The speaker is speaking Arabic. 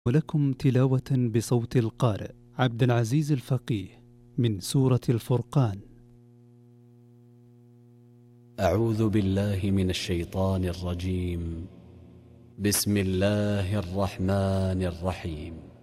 ولكم تلاوة بصوت القارئ عبد العزيز الفقيه من سورة الفرقان. أعوذ بالله من الشيطان الرجيم. بسم الله الرحمن الرحيم.